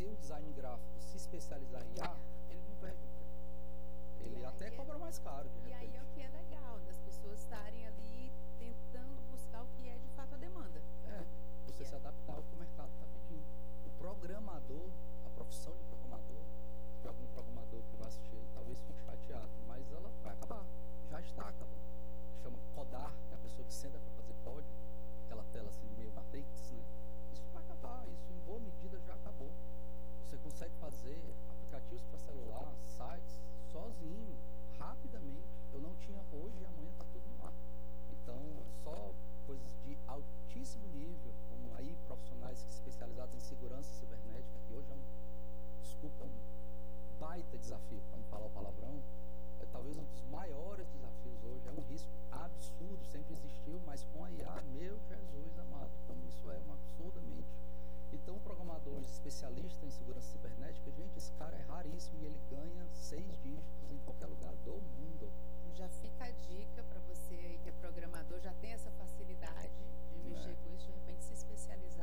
se o design gráfico se especializar em IA, ele não perde emprego. Ele até cobra mais caro, de repente. E aí é o que é legal, das pessoas estarem ali tentando buscar o que é de fato a demanda. Você se adaptar ao que o mercado está pedindo. O programador, a profissão de programador, de algum programador que vai assistir, talvez fique chateado, mas ela vai acabar. Já está acabando. Chama codar, que é a pessoa que senta para fazer código, aquela tela assim meio Matrix, né? Isso vai acabar, isso em boa medida já acabou. Você consegue fazer aplicativos para celular, sites, sozinho, rapidamente. Eu não tinha hoje e amanhã está tudo no ar. Então, só coisas de altíssimo nível, como aí profissionais especializados em segurança cibernética, que hoje é um baita desafio, para não falar o palavrão, é talvez um dos maiores desafios hoje, é um risco absurdo, sempre existiu, mas com a IA, meu Jesus amado, como isso é absurdamente. Então, programadores especialistas em segurança cibernética, gente, esse cara é raríssimo e ele ganha 6 dígitos em qualquer lugar do mundo. Já fica a dica para você aí que é programador, já tem essa facilidade de mexer com isso, de repente se especializar